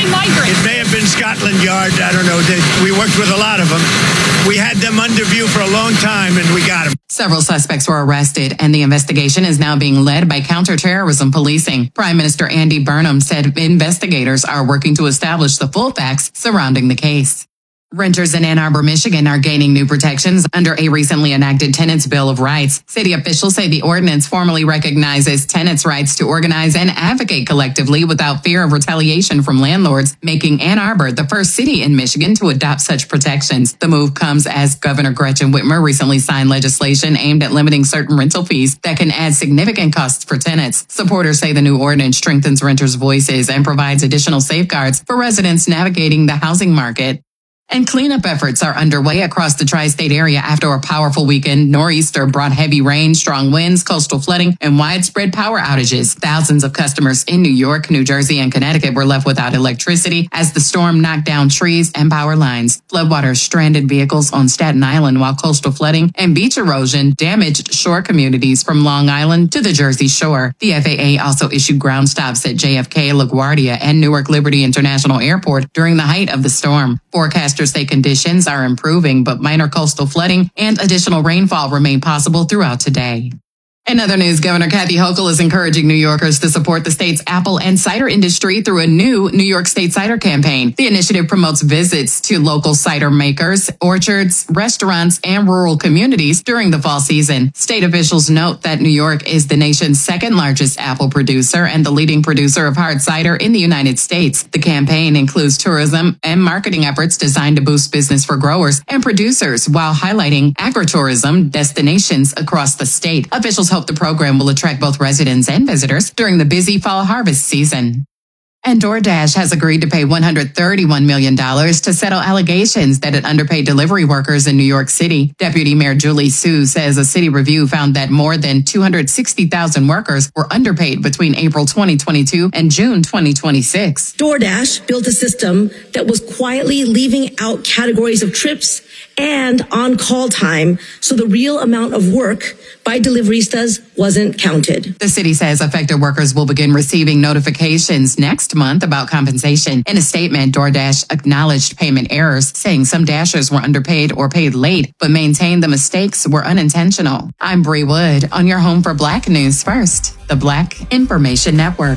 [SPEAKER 8] It may have been Scotland Yard. I don't know. We worked with a lot of them. We had them under view for a long time and we got them.
[SPEAKER 5] Several suspects were arrested and the investigation is now being led by counterterrorism policing. Prime Minister Andy Burnham said investigators are working to establish the full facts surrounding the case. Renters in Ann Arbor, Michigan are gaining new protections under a recently enacted Tenants' Bill of Rights. City officials say the ordinance formally recognizes tenants' rights to organize and advocate collectively without fear of retaliation from landlords, making Ann Arbor the first city in Michigan to adopt such protections. The move comes as Governor Gretchen Whitmer recently signed legislation aimed at limiting certain rental fees that can add significant costs for tenants. Supporters say the new ordinance strengthens renters' voices and provides additional safeguards for residents navigating the housing market. And cleanup efforts are underway across the tri-state area after a powerful weekend nor'easter brought heavy rain, strong winds, coastal flooding, and widespread power outages. Thousands of customers in New York, New Jersey, and Connecticut were left without electricity as the storm knocked down trees and power lines. Floodwaters stranded vehicles on Staten Island, while coastal flooding and beach erosion damaged shore communities from Long Island to the Jersey Shore. The FAA also issued ground stops at JFK, LaGuardia, and Newark Liberty International Airport during the height of the storm. Forecasters say conditions are improving, but minor coastal flooding and additional rainfall remain possible throughout today. In other news, Governor Kathy Hochul is encouraging New Yorkers to support the state's apple and cider industry through a new New York State Cider campaign. The initiative promotes visits to local cider makers, orchards, restaurants, and rural communities during the fall season. State officials note that New York is the nation's second largest apple producer and the leading producer of hard cider in the United States. The campaign includes tourism and marketing efforts designed to boost business for growers and producers while highlighting agritourism destinations across the state. Officials hope the program will attract both residents and visitors during the busy fall harvest season. And DoorDash has agreed to pay $131 million to settle allegations that it underpaid delivery workers in New York City. Deputy Mayor Julie Su says a city review found that more than 260,000 workers were underpaid between April 2022 and June 2026.
[SPEAKER 12] DoorDash built a system that was quietly leaving out categories of trips and on-call time, so the real amount of work by deliveristas wasn't counted.
[SPEAKER 5] The city says affected workers will begin receiving notifications next month about compensation. In a statement, DoorDash acknowledged payment errors, saying some Dashers were underpaid or paid late, but maintained the mistakes were unintentional. I'm Bree Wood on your home for Black News First, the Black Information Network.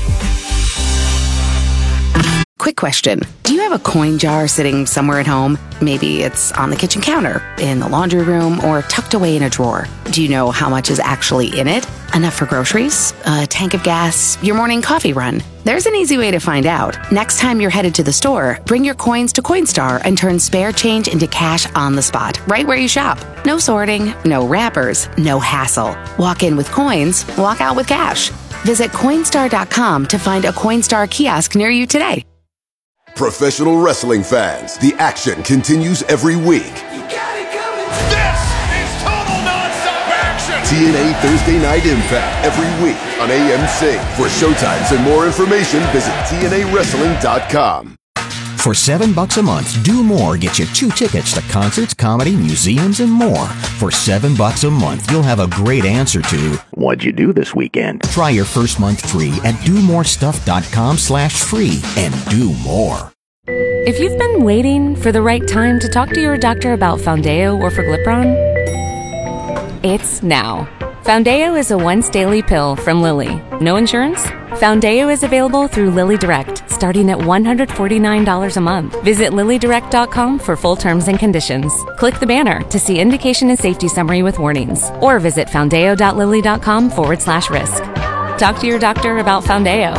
[SPEAKER 1] Quick question. Do you have a coin jar sitting somewhere at home? Maybe it's on the kitchen counter, in the laundry room, or tucked away in a drawer. Do you know how much is actually in it? Enough for groceries? A tank of gas? Your morning coffee run? There's an easy way to find out. Next time you're headed to the store, bring your coins to Coinstar and turn spare change into cash on the spot, right where you shop. No sorting, no wrappers, no hassle. Walk in with coins, walk out with cash. Visit Coinstar.com to find a Coinstar kiosk near you today.
[SPEAKER 19] Professional wrestling fans, the action continues every week.
[SPEAKER 16] This is total non-stop action.
[SPEAKER 19] TNA Thursday Night Impact every week on AMC. For showtimes and more information, visit TNAWrestling.com.
[SPEAKER 14] For $7 a month, Do More gets you 2 tickets to concerts, comedy, museums, and more. For $7 a month, you'll have a great answer to, what'd you do this weekend? Try your first month free at domorestuff.com/free and do more.
[SPEAKER 15] If you've been waiting for the right time to talk to your doctor about Foundayo or Forglipron, it's now. Foundayo is a once-daily pill from Lilly. No insurance? Foundayo is available through Lilly Direct, starting at $149 a month. Visit LillyDirect.com for full terms and conditions. Click the banner to see indication and safety summary with warnings, or visit foundayo.lilly.com/risk. Talk to your doctor about Foundayo.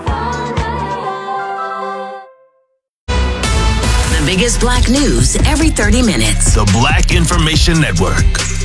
[SPEAKER 2] The biggest black news every 30 minutes.
[SPEAKER 10] The Black Information Network.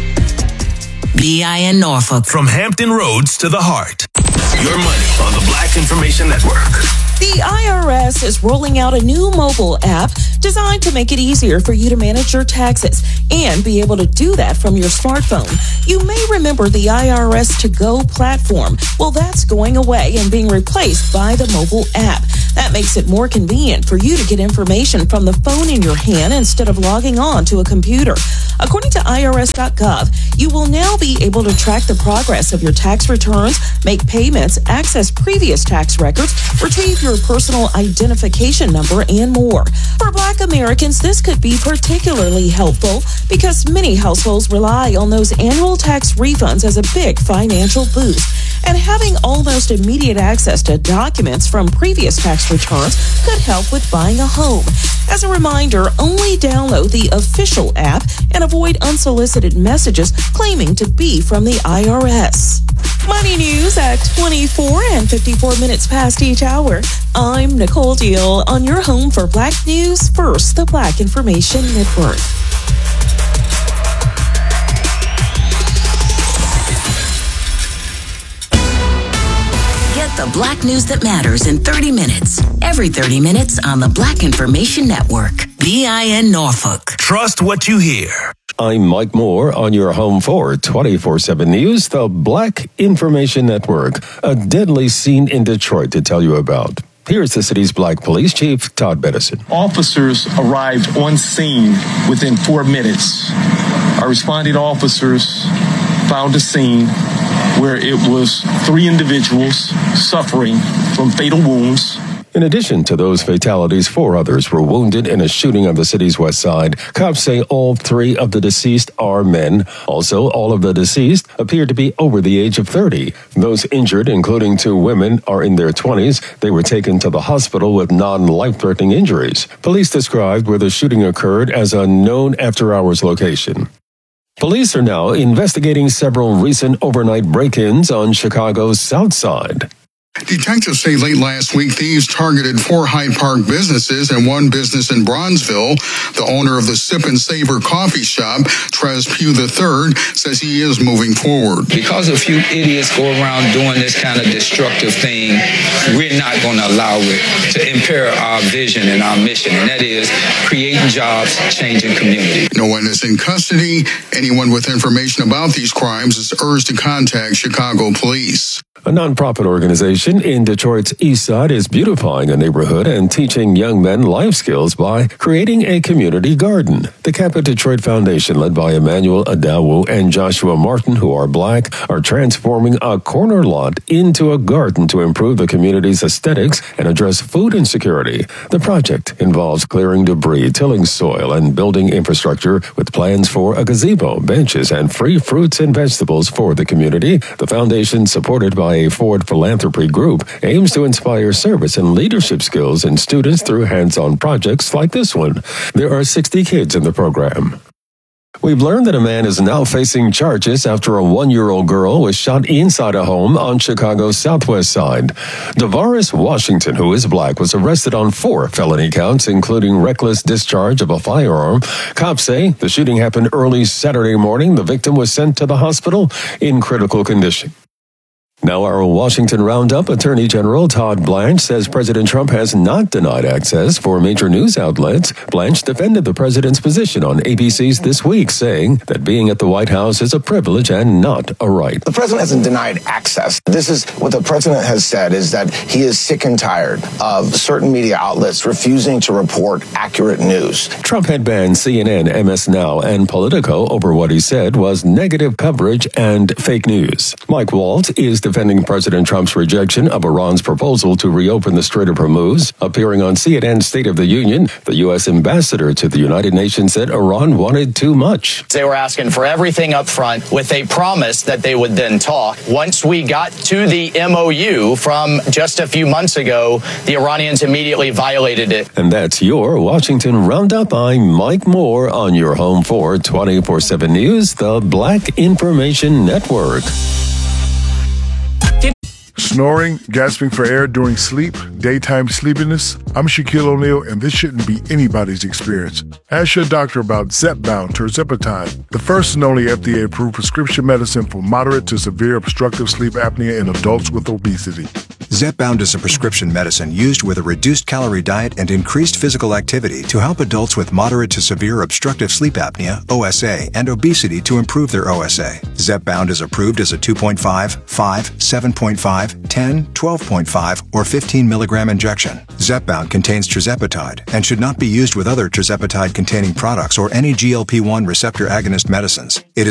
[SPEAKER 2] BIN Norfolk.
[SPEAKER 10] From Hampton Roads to the heart. Your money on the Black Information Network.
[SPEAKER 17] The IRS is rolling out a new mobile app designed to make it easier for you to manage your taxes and be able to do that from your smartphone. You may remember the IRS To Go platform. Well, that's going away and being replaced by the mobile app. That makes it more convenient for you to get information from the phone in your hand instead of logging on to a computer. According to IRS.gov, you will now be able to track the progress of your tax returns, make payments, access previous tax records, retrieve your personal identification number, and more. For Black Americans, this could be particularly helpful because many households rely on those annual tax refunds as a big financial boost. And having almost immediate access to documents from previous tax returns could help with buying a home. As a reminder, only download the official app and avoid unsolicited messages claiming to be from the IRS. Money news at 24 and 54 minutes past each hour. I'm Nicole Deal on your home for Black News First, the Black Information Network.
[SPEAKER 2] The black news that matters in 30 minutes. Every 30 minutes on the Black Information Network. BIN Norfolk.
[SPEAKER 10] Trust what you hear.
[SPEAKER 18] I'm Mike Moore on your home for 24/7 News, the Black Information Network. A deadly scene in Detroit to tell you about. Here's the city's Black Police Chief, Todd Bettison.
[SPEAKER 21] Officers arrived on scene within 4 minutes. Our responding officers found a scene where it was 3 individuals suffering from fatal wounds.
[SPEAKER 18] In addition to those fatalities, 4 others were wounded in a shooting on the city's west side. Cops say all 3 of the deceased are men. Also, all of the deceased appear to be over the age of 30. Those injured, including 2 women, are in their 20s. They were taken to the hospital with non-life-threatening injuries. Police described where the shooting occurred as a known after-hours location. Police are now investigating several recent overnight break-ins on Chicago's South Side.
[SPEAKER 22] Detectives say late last week, thieves targeted 4 Hyde Park businesses and 1 business in Bronzeville. The owner of the Sip and Savor coffee shop, Trez Pugh III, says he is moving forward.
[SPEAKER 24] Because a few idiots go around doing this kind of destructive thing, we're not going to allow it to impair our vision and our mission, and that is creating jobs, changing community.
[SPEAKER 22] No one is in custody. Anyone with information about these crimes is urged to contact Chicago police.
[SPEAKER 18] A nonprofit organization in Detroit's East Side is beautifying a neighborhood and teaching young men life skills by creating a community garden. The Kappa Detroit Foundation, led by Emmanuel Adawu and Joshua Martin, who are Black, are transforming a corner lot into a garden to improve the community's aesthetics and address food insecurity. The project involves clearing debris, tilling soil, and building infrastructure with plans for a gazebo, benches, and free fruits and vegetables for the community. The foundation, supported by a Ford Philanthropy Group, aims to inspire service and leadership skills in students through hands-on projects like this one. There are 60 kids in the program. We've learned that a man is now facing charges after a 1-year-old girl was shot inside a home on Chicago's southwest side. Davaris Washington, who is Black, was arrested on 4 felony counts, including reckless discharge of a firearm. Cops say the shooting happened early Saturday morning. The victim was sent to the hospital in critical condition. Now our Washington Roundup. Attorney General Todd Blanche says President Trump has not denied access for major news outlets. Blanche defended the president's position on ABC's This Week, saying that being at the White House is a privilege and not a right.
[SPEAKER 7] The president hasn't denied access. This is what the president has said, is that he is sick and tired of certain media outlets refusing to report accurate news.
[SPEAKER 18] Trump had banned CNN, MS Now, and Politico over what he said was negative coverage and fake news. Mike Waltz is defending President Trump's rejection of Iran's proposal to reopen the Strait of Hormuz. Appearing on CNN's State of the Union, the U.S. ambassador to the United Nations said Iran wanted too much.
[SPEAKER 9] They were asking for everything up front with a promise that they would then talk. Once we got to the MOU from just a few months ago, the Iranians immediately violated it.
[SPEAKER 18] And that's your Washington Roundup. I'm Mike Moore on your home for 24/7 News, the Black Information Network.
[SPEAKER 11] Snoring, gasping for air during sleep, daytime sleepiness? I'm Shaquille O'Neal, and this shouldn't be anybody's experience. Ask your doctor about Zepbound tirzepatide, the first and only FDA-approved prescription medicine for moderate to severe obstructive sleep apnea in adults with obesity.
[SPEAKER 20] Zepbound is a prescription medicine used with a reduced calorie diet and increased physical activity to help adults with moderate to severe obstructive sleep apnea, OSA, and obesity to improve their OSA. Zepbound is approved as a 2.5, 5, 7.5, 10, 12.5, or 15 milligram injection. Zepbound contains tirzepatide and should not be used with other tirzepatide-containing products or any GLP-1 receptor agonist medicines. It is